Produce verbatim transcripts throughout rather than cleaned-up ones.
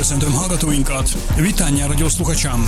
Köszöntöm hallgatóinkat! Vitán Radio Sluchačam!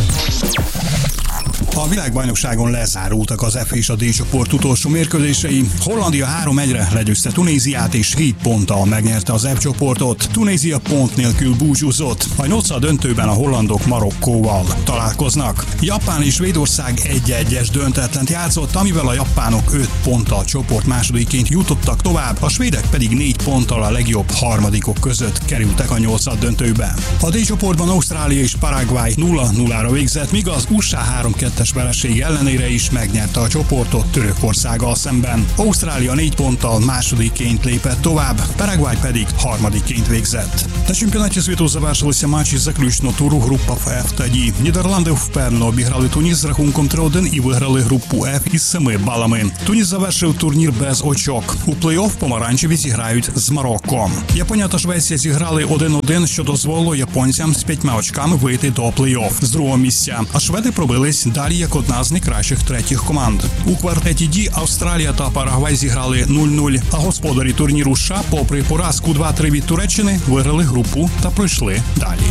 A világbajnokságon lezárultak az F és a D csoport utolsó mérkőzései. Hollandia három egyre legyőzte Tunéziát és hét ponttal megnyerte az F csoportot. Tunézia pont nélkül búcsúzott. A nyolcad döntőben a hollandok Marokkóval találkoznak. Japán és Svédország egy egyes döntetlent játszott, amivel a japánok öt ponttal csoport másodiként jutottak tovább, a svédek pedig négy ponttal a legjobb harmadikok között kerültek a nyolcad döntőbe. A D csoportban Ausztrália és Paraguay nulla nullára végzett, míg az u es á három kettes vereség ellenére is megnyerte a csoportot Törökországgal szemben. Ausztrália négy ponttal másodikként lépett tovább, Paraguay pedig harmadikként végzett. На чемпионате світу завершилися матчі заключного туру група F тоді. Нідерланди впевнено обіграли Туніс з рахунком три один і виграли групу F із семи балами. Туніс завершив турнір без очок. У плей-офф помаранчеві зіграють з Марокко. Японія та Швеція зіграли один один, що дозволило японцям з п'ятьма очками вийти до плей-офф з другого місця. А шведи пробились далі як одна з найкращих третіх команд. У квартеті Ді Австралія та Парагвай зіграли нуль нуль, а господарі турніру США, попри поразку два три від Туреччини, виграли групу та пройшли далі.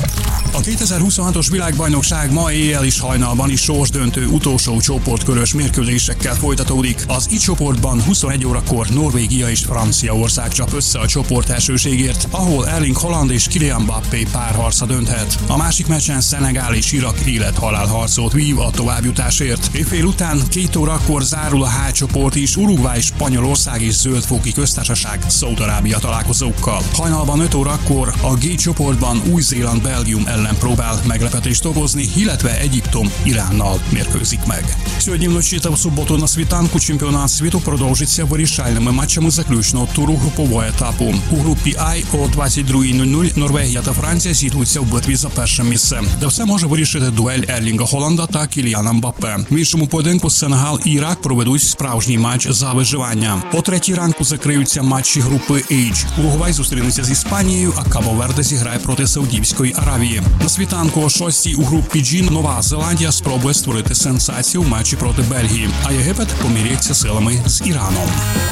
A kétezer-huszonhatos világbajnokság ma éjjel is hajnalban is sorsdöntő utolsó csoportkörös mérkőzésekkel folytatódik. Az I csoportban huszonegy órakor Norvégia és Franciaország csap össze a csoport elsőségért, ahol Erling Haaland és Kylian Mbappé párharca dönthet. A másik meccsen Szenegál és Irak élet-halál harcot vív a továbbjutásért. Éjfél után két órakor zárul a H csoport is, Uruguay, Spanyolország és Zöldfoki Köztársaság Szaúd-Arábia találkozókkal. Hajnalban öt órakor a G csoportban Új-Zéland Belgium ellen próbál meglepetést okozni, illetve Egyiptom Iránnal mérkőzik meg. Сьогодні вночі та в суботу на світанку чемпіонат світу продовжиться вирішальними матчами заключного туру групового етапу. У групі А о двадцять другій нуль нуль Норвегія та Франція зійдуться в битві за перше місце, де все може вирішити дуель Ерлінга Холланда та Кіліана Мбаппе. В іншому поєдинку Сенегал і Ірак проведуть справжній матч за виживання. О третій ранку закриються матчі групи H. Уругвай зустрінеться з Іспанією, а Кабо-Верде зіграє проти Саудівської Аравії. На світанку о шостій у групі G Нова Зеландія спробує створити сенсацію в матчі проти Бельгії, а Єгипет поміряється силами з Іраном.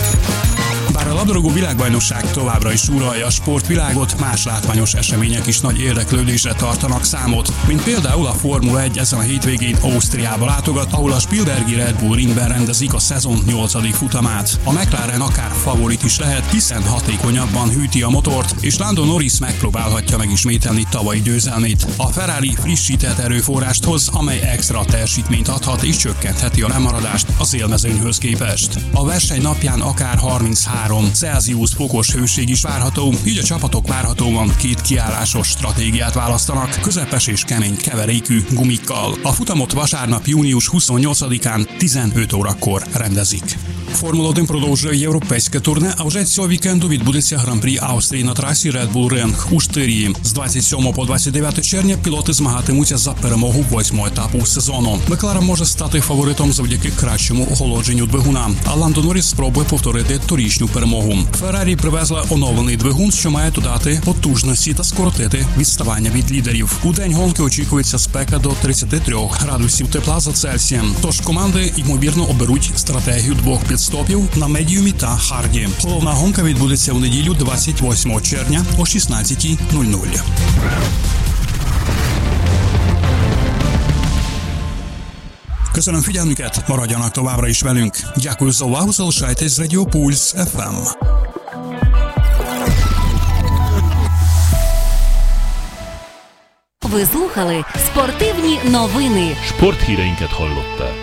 Bár a labdarúgó világbajnokság továbbra is uralja a sportvilágot, más látványos események is nagy érdeklődésre tartanak számot, mint például a Formula egy ezen a hétvégén Ausztriába látogat, ahol a Spielbergi Red Bull ringben rendezik a szezon nyolcadik futamát. A McLaren akár favorit is lehet, hiszen hatékonyabban hűti a motort, és Lando Norris megpróbálhatja megismételni tavalyi győzelmét. A Ferrari frissített erőforrást hoz, amely extra teljesítményt adhat és csökkentheti a lemaradást az élmezőnyhöz képest. A verseny napján akár harminchárom Celsius fokos hőség is várható, így a csapatok várhatóan két kiállásos stratégiát választanak, közepes és kemény keverékű gumikkal. A futamot vasárnap június huszonnyolcadikán tizenöt órakor rendezik. Формула один продовжує європейське турне, а вже цього вікенду відбудеться Гран-прі Австрії на трасі Red Bull Ring у Штирії. З двадцять сьомого по двадцять дев'яте червня пілоти змагатимуться за перемогу восьмого етапу сезону. Макларен може стати фаворитом завдяки кращому охолодженню двигуна, а Ландо Норріс спробує повторити торічну перемогу. Феррарі привезла оновлений двигун, що має додати потужності та скоротити відставання від лідерів. У день гонки очікується спека до тридцять три градусів тепла за Цельсієм, тож команди, ймовірно, оберуть стратегію двох підстопів на медіумі та харді. Головна гонка відбудеться у неділю двадцять восьмого червня о шістнадцятій нуль нуль. Köszönöm figyelmüket, maradjanak továbbra is velünk. Дякую за увагу, залишайтесь з Радіо Пульс еф ем. Ви слухали спортивні новини. Sporthíreinket hallották.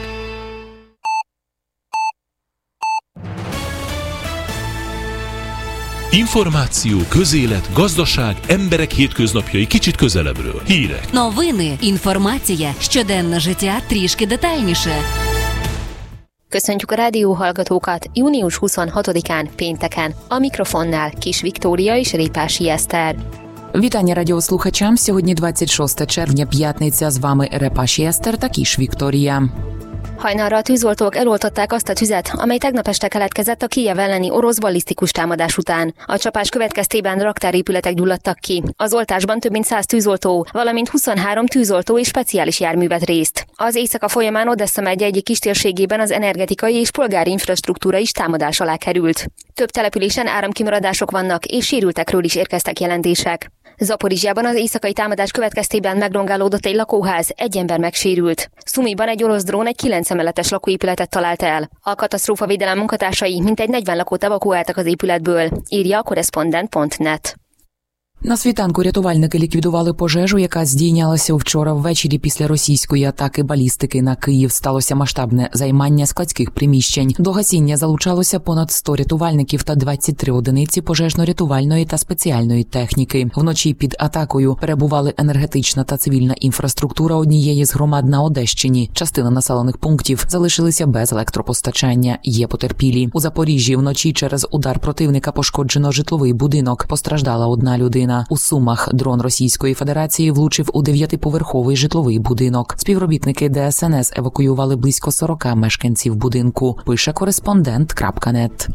Információ, közélet, gazdaság, emberek hétköznapjai kicsit közelebbről. Hírek. Новини, інформація, щоденне життя трішки детальніше. Köszöntjük a rádióhallgatókat június huszonhatodikán, pénteken. A mikrofonnál Kis Viktória és Репаші Естер. Вітання радіослухачам. Сьогодні двадцять шостого червня, п'ятниця. З вами Репаші Естер та Кis Viktória. Hajnalra a tűzoltók eloltották azt a tüzet, amely tegnap este keletkezett a Kijev elleni orosz ballisztikus támadás után. A csapás következtében raktárépületek gyulladtak ki. Az oltásban több mint száz tűzoltó, valamint huszonhárom tűzoltó és speciális jármű vett részt. Az éjszaka folyamán Odessa megye egyik kistérségében az energetikai és polgári infrastruktúra is támadás alá került. Több településen áramkimaradások vannak, és sérültekről is érkeztek jelentések. Zaporizsjában az éjszakai támadás következtében megrongálódott egy lakóház, egy ember megsérült. Szumiban egy orosz drón egy kilenc emeletes lakóépületet talált el. A katasztrófavédelem munkatársai mintegy negyven lakót evakuáltak az épületből, írja a korespondent pont net. На світанку рятувальники ліквідували пожежу, яка здійнялася вчора ввечері після російської атаки балістики на Київ. Сталося масштабне займання складських приміщень. До гасіння залучалося понад сто рятувальників та двадцять три одиниці пожежно-рятувальної та спеціальної техніки. Вночі під атакою перебували енергетична та цивільна інфраструктура однієї з громад на Одещині. Частина населених пунктів залишилися без електропостачання. Є потерпілі. У Запоріжжі вночі через удар противника пошкоджено житловий будинок. Постраждала одна людина. У Сумах дрон Російської Федерації влучив у дев'ятиповерховий житловий будинок. Співробітники Де Ес Ен Ес евакуювали близько сорок мешканців будинку, пише кореспондент крапка нет.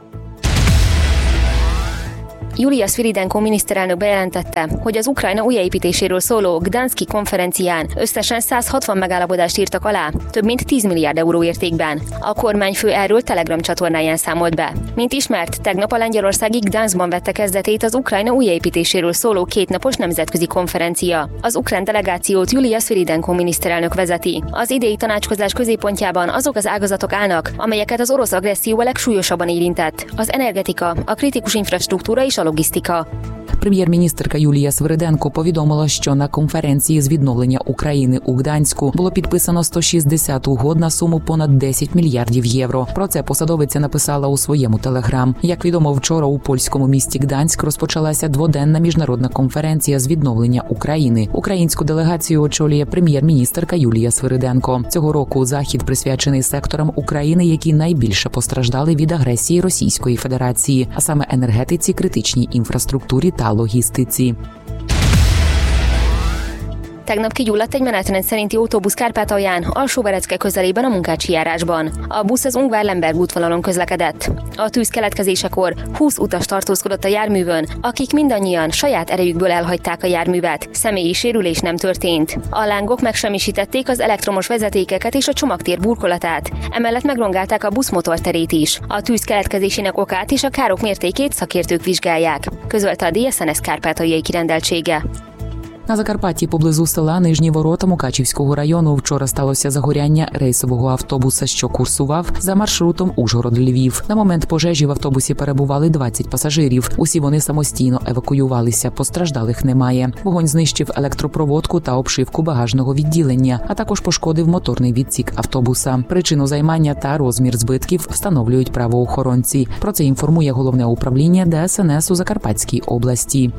Julia Sviridenko miniszterelnök bejelentette, hogy az Ukrajna újjáépítéséről szóló Gdanszki konferencián összesen száz hatvan megállapodást írtak alá, több mint tíz milliárd euró értékben. A kormányfő erről Telegram csatornáján számolt be. Mint ismert, tegnap a lengyelországi Gdanszkban vette kezdetét az Ukrajna újjáépítéséről szóló kétnapos nemzetközi konferencia. Az ukrán delegációt Julia Sviridenko miniszterelnök vezeti. Az idei tanácskozás középpontjában azok az ágazatok állnak, amelyeket az orosz agresszió a legsúlyosabban érintett: az energetika, a kritikus infrastruktúra és a logisztika. Прем'єр-міністерка Юлія Свириденко повідомила, що на конференції з відновлення України у Гданську було підписано сто шістдесят угод на суму понад десять мільярдів євро. Про це посадовиця написала у своєму телеграм. Як відомо, вчора у польському місті Гданськ розпочалася дводенна міжнародна конференція з відновлення України. Українську делегацію очолює прем'єр-міністерка Юлія Свириденко. Цього року захід присвячений секторам України, які найбільше постраждали від агресії Російської Федерації, а sаме енергетиці, критичній інфраструктурі та logisztici. Tegnap kigyulladt egy menetrend szerinti autóbusz Kárpátalján, Alsóverecke közelében a Munkácsi járásban. A busz az Ungvár-Lemberg útvonalon közlekedett. A tűz keletkezésekor húsz utas tartózkodott a járművön, akik mindannyian saját erejükből elhagyták a járművet. Személyi sérülés nem történt. A lángok megsemmisítették az elektromos vezetékeket és a csomagtér burkolatát. Emellett megrongálták a busz motorterét is. A tűz keletkezésének okát és a károk mértékét szakértők vizsgálják, közölte a Dé Es En Es kárpátaljai kirendeltsége. На Закарпатті поблизу села Нижні Ворота Мукачівського району вчора сталося загоряння рейсового автобуса, що курсував за маршрутом Ужгород-Львів. На момент пожежі в автобусі перебували двадцять пасажирів. Усі вони самостійно евакуювалися, постраждалих немає. Вогонь знищив електропроводку та обшивку багажного відділення, а також пошкодив моторний відсік автобуса. Причину займання та розмір збитків встановлюють правоохоронці. Про це інформує Головне управління Де Ес Ен Ес у Закарпатській області.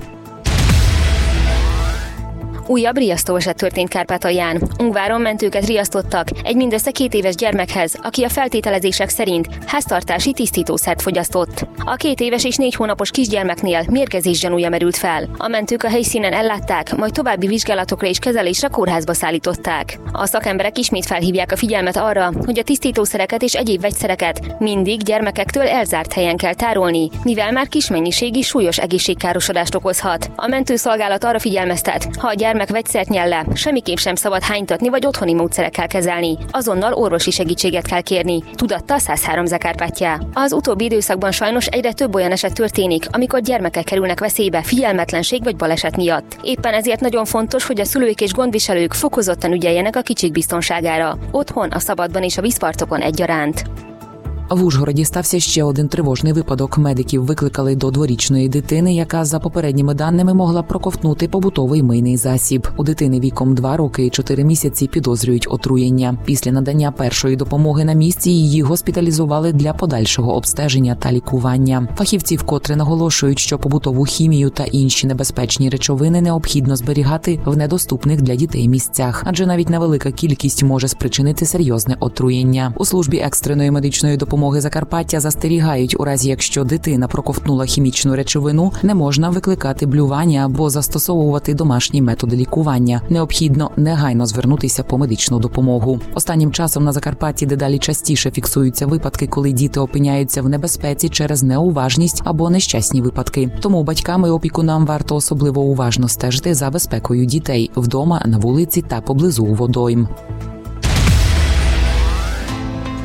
Újabb riasztóeset történt Kárpátalján. Ungváron mentőket riasztottak egy mindössze két éves gyermekhez, aki a feltételezések szerint háztartási tisztítószert fogyasztott. A két éves és négy hónapos kisgyermeknél mérgezés gyanúja merült fel. A mentők a helyszínen ellátták, majd további vizsgálatokra és kezelésre kórházba szállították. A szakemberek ismét felhívják a figyelmet arra, hogy a tisztítószereket és egyéb vegyszereket mindig gyermekektől elzárt helyen kell tárolni, mivel már kis mennyiségi súlyos egészségkárosodást okozhat. A mentőszolgálat arra figyelmeztet, ha a gyermek vegyszert nyel le, semmiképp sem szabad hánytatni vagy otthoni módszerekkel kezelni. Azonnal orvosi segítséget kell kérni, tudatta száz három Zakárpátja. Az utóbbi időszakban sajnos egyre több olyan eset történik, amikor gyermekek kerülnek veszélybe figyelmetlenség vagy baleset miatt. Éppen ezért nagyon fontos, hogy a szülők és gondviselők fokozottan ügyeljenek a kicsik biztonságára. Otthon, a szabadban és a vízpartokon egyaránt. В Ужгороді стався ще один тривожний випадок. Медиків викликали до дворічної дитини, яка, за попередніми даними, могла проковтнути побутовий мийний засіб. У дитини віком два роки і чотири місяці підозрюють отруєння. Після надання першої допомоги на місці її госпіталізували для подальшого обстеження та лікування. Фахівці вкотре наголошують, що побутову хімію та інші небезпечні речовини необхідно зберігати в недоступних для дітей місцях, адже навіть невелика кількість може спричинити серйозне отруєння. У службі екстреної медичної допомоги Закарпаття застерігають, у разі якщо дитина проковтнула хімічну речовину, не можна викликати блювання або застосовувати домашні методи лікування. Необхідно негайно звернутися по медичну допомогу. Останнім часом на Закарпатті дедалі частіше фіксуються випадки, коли діти опиняються в небезпеці через неуважність або нещасні випадки. Тому батькам і опікунам варто особливо уважно стежити за безпекою дітей вдома, на вулиці та поблизу водойм.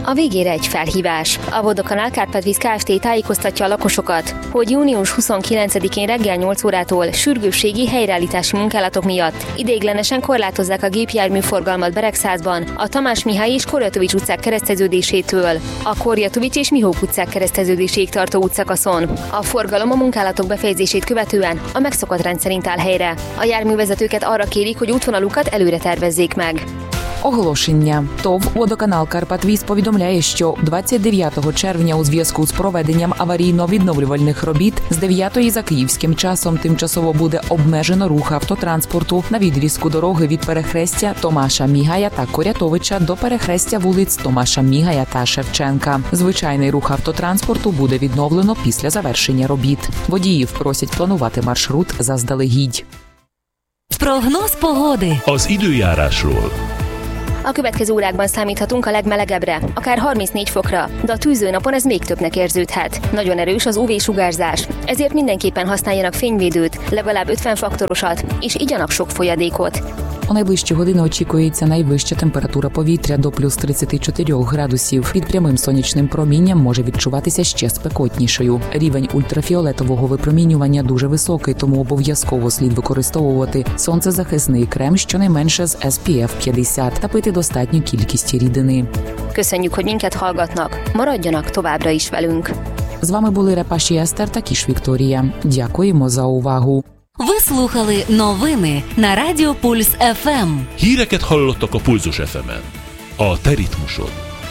A végére egy felhívás. A Vodokanál Kárpátvíz Kft. Tájékoztatja a lakosokat, hogy június huszonkilencedikén reggel nyolc órától sürgősségi helyreállítási munkálatok miatt ideiglenesen korlátozzák a gépjárműforgalmat Beregszázban, a Tamás Mihály és Korjatovics utcák kereszteződésétől, a Korjatovics és Mihók utcák kereszteződéséig tartó útszakaszon. A forgalom a munkálatok befejezését követően a megszokott rendszerint áll helyre. A járművezetőket arra kérik, hogy útvonalukat előre tervezzék meg. Оголошення. ТОВ «Водоканал Карпатвіз» повідомляє, що двадцять дев'ятого червня у зв'язку з проведенням аварійно-відновлювальних робіт з дев'ятої за київським часом тимчасово буде обмежено рух автотранспорту на відрізку дороги від перехрестя Томаша Мігая та Корятовича до перехрестя вулиць Томаша Мігая та Шевченка. Звичайний рух автотранспорту буде відновлено після завершення робіт. Водіїв просять планувати маршрут заздалегідь. Прогноz pogody. Az időjárásról. A következő órákban számíthatunk a legmelegebbre, akár harmincnégy fokra, de a tűző napon ez még többnek érződhet. Nagyon erős az ú vé-sugárzás, ezért mindenképpen használjanak fényvédőt, legalább ötven faktorosat, és igyanak sok folyadékot. У найближчі години очікується найвища температура повітря до плюс тридцять чотири градусів. Під прямим сонячним промінням може відчуватися ще спекотнішою. Рівень ультрафіолетового випромінювання дуже високий, тому обов'язково слід використовувати сонцезахисний крем щонайменше з ес пі еф п'ятдесят та пити достатню кількість рідини. Köszönjük, hogy minket hallgatnak. Maradjanak továbbra is velünk. З вами були Репаші Естер та Кіш Вікторія. Дякуємо за увагу. Ви слухали новини на Радіо Пульс еф ем. Híreket hallottak a Pulzus ef emen. A te ritmusod.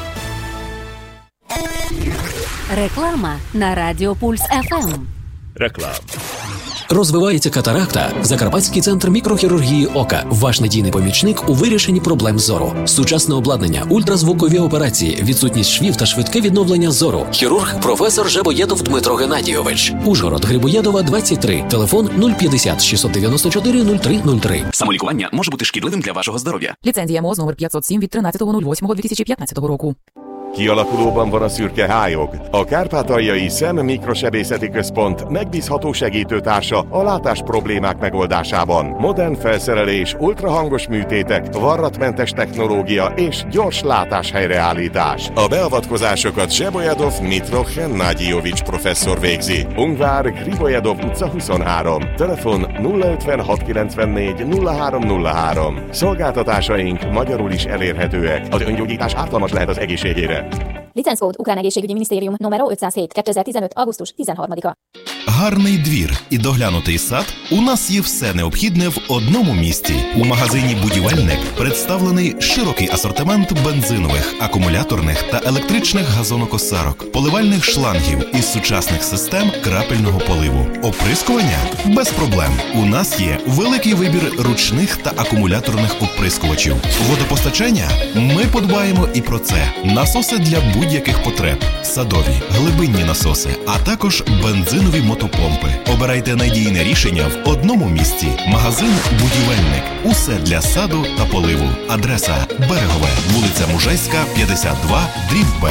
Реклама на Радіо Пульс еф ем. Reklám. Розвивається катаракта. Закарпатський центр мікрохірургії ока. Ваш надійний помічник у вирішенні проблем зору. Сучасне обладнання, ультразвукові операції, відсутність швів та швидке відновлення зору. Хірург професор Жебоєдов Дмитро Геннадійович. Ужгород, Грибоєдова, двадцять три. Телефон нуль п'ятдесят шістсот дев'яносто чотири нуль три нуль три. Самолікування може бути шкідливим для вашого здоров'я. Ліцензія МОЗ номер п'ятсот сім від тринадцятого восьмого дві тисячі п'ятнадцятого року. Kialakulóban van a szürke hályog. A Kárpátaljai Szem Mikrosebészeti Központ megbízható segítőtársa a látás problémák megoldásában. Modern felszerelés, ultrahangos műtétek, varratmentes technológia és gyors látás helyreállítás. A beavatkozásokat Zsebolyadov Dmitro Hennadyijovics professzor végzi. Ungvár, Griboyedov utca huszonhárom. Telefon nulla ötvenhat kilencvennégy nulla három nulla három. Szolgáltatásaink magyarul is elérhetőek. Az öngyógyítás ártalmas lehet az egészségére. Licenckód Ukrán Egészségügyi Minisztérium numero ötszázhét kétezer-tizenöt augusztus tizenharmadika. Гарний двір і доглянутий сад у нас є все необхідне в одному місці. У магазині «Будівельник» представлений широкий асортимент бензинових, акумуляторних та електричних газонокосарок, поливальних шлангів із сучасних систем крапельного поливу. Оприскування? Без проблем. У нас є великий вибір ручних та акумуляторних оприскувачів. Водопостачання? Ми подбаємо і про це. Насоси для будь-яких потреб. Садові, глибинні насоси, а також бензинові мотопомпи. Обирайте надійне рішення в одному місці. Магазин «Будівельник». Усе для саду та поливу. Адреса Берегове, вулиця Мужейська, п'ятдесят два, дріб Б.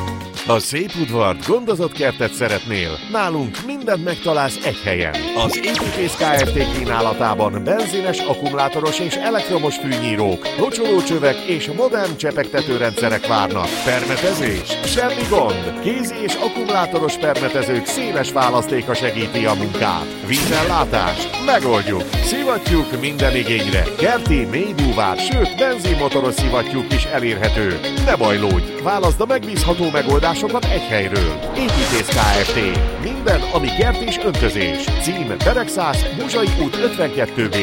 A szép udvart, gondozott kertet szeretnél? Nálunk mindent megtalálsz egy helyen. Az Építész Kft. Kínálatában benzines, akkumulátoros és elektromos fűnyírók, locsolócsövek és modern csepegtetőrendszerek várnak. Permetezés? Semmi gond! Kézi és akkumulátoros permetezők széles választéka segíti a munkát. Vízellátás? Megoldjuk! Szivattyúk minden igényre. Kerti, mélybúvár, sőt benzinmotoros szivattyúk is elérhető. Ne bajlódj! Válaszd a megbízható megoldást egy helyről. Építész Kft. Minden, ami kert és öntözés. Cím Beregszász, Muzsai út ötvenkettő B.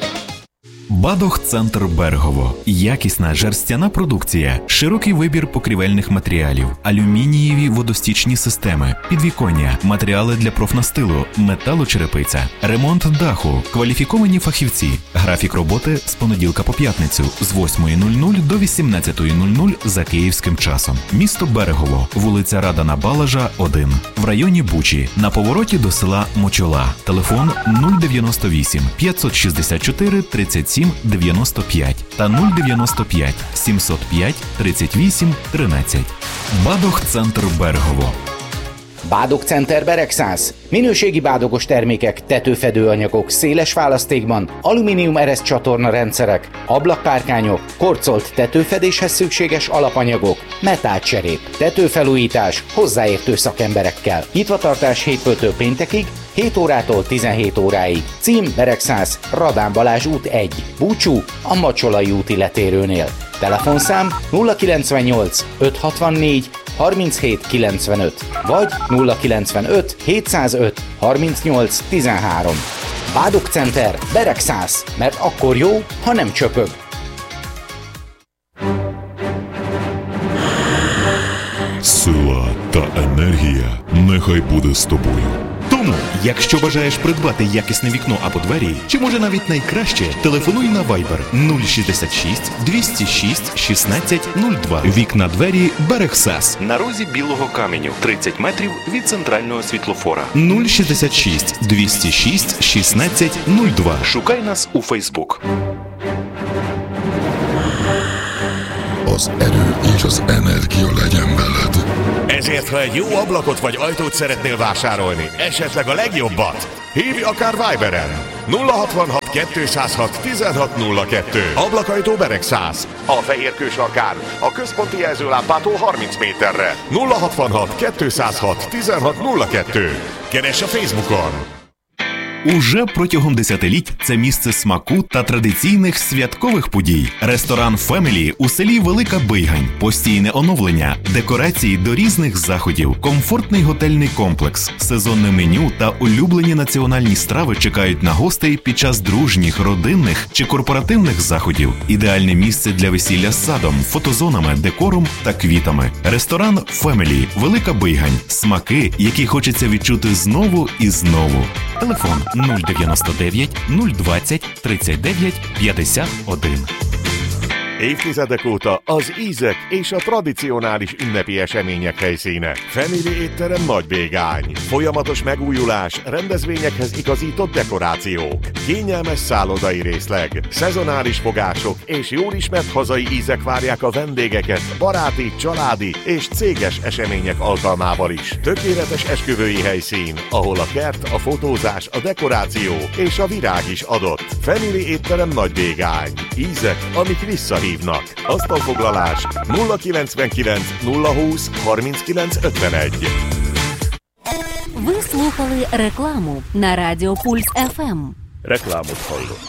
Бадох-центр Берегово. Якісна жерстяна продукція, широкий вибір покрівельних матеріалів, алюмінієві водостічні системи, підвіконня, матеріали для профнастилу, металочерепиця, ремонт даху, кваліфіковані фахівці. Графік роботи з понеділка по п'ятницю з восьмої нуль нуль до вісімнадцятої нуль нуль за київським часом. Місто Берегово, вулиця Радана Балажа, один. В районі Бучі, на повороті до села Мочола. Телефон нуль дев'яносто вісім п'ятсот шістдесят чотири тридцять сім дев'яносто п'ять та нуль дев'яносто п'ять сімсот п'ять тридцять вісім тринадцять. Бадох-центр Берегово. Bádog Center Beregszász. Minőségi bádogos termékek, tetőfedő anyagok széles választékban, alumínium ereszt csatorna rendszerek, ablakkárkányok, korcolt tetőfedéshez szükséges alapanyagok, metálcserép, tetőfelújítás hozzáértő szakemberekkel. Nyitvatartás hétfőtől péntekig, hét órától tizenhét óráig. Cím Beregszász, Radán Balázs út egy, Búcsú, a Macsolai úti letérőnél. Telefonszám nulla kilencvennyolc ötszázhatvannégy harminchét kilencvenöt vagy nulla kilencvenöt hétszázöt harmincnyolc tizenhárom. Bádog Center Beregszász, mert akkor jó, ha nem csöpög. Сила та енергія нехай буде з тобою. Тому, якщо бажаєш придбати якісне вікно або двері, чи може навіть найкраще, телефонуй на Viber нуль шістдесят шість двісті шість шістнадцять нуль два. Вікна двері Берегсас. На розі Білого каменю, тридцять метрів від центрального світлофора. нуль шістдесят шість двісті шість шістнадцять нуль два. Шукай нас у Facebook. Az erő és az energia legyen veled. Ezért, ha egy jó ablakot vagy ajtót szeretnél vásárolni, esetleg a legjobbat, hívj akár Viberen. nulla hatvanhat kétszázhat tizenhat nulla kettő. Ablakajtó Beregszász. A fehérkő sarkán, a központi jelzőlámpától harminc méterre. nulla hatvanhat kétszázhat tizenhat nulla kettő. Keres a Facebookon. Уже протягом десятиліть це місце смаку та традиційних святкових подій. Ресторан «Фемілі» у селі Велика Бийгань. Постійне оновлення, декорації до різних заходів, комфортний готельний комплекс, сезонне меню та улюблені національні страви чекають на гостей під час дружніх, родинних чи корпоративних заходів. Ідеальне місце для весілля з садом, фотозонами, декором та квітами. Ресторан «Фемілі» Велика Бийгань. Смаки, які хочеться відчути знову і знову. Телефон нуль дев'яносто дев'ять нуль двадцять тридцять дев'ять п'ятдесят один. Évtizedek óta az ízek és a tradicionális ünnepi események helyszíne. Family étterem Nagybégány. Folyamatos megújulás, rendezvényekhez igazított dekorációk, kényelmes szállodai részleg, szezonális fogások és jól ismert hazai ízek várják a vendégeket baráti, családi és céges események alkalmával is. Tökéletes esküvői helyszín, ahol a kert, a fotózás, a dekoráció és a virág is adott. Family étterem Nagybégány. Ízek, amik visszahívnak. Asztalfoglalás nulla kilencvenkilenc nulla húsz harminckilenc ötvenegy. Ви слухали рекламу на Радіо Пульс еф ем. Рекламу хвалю.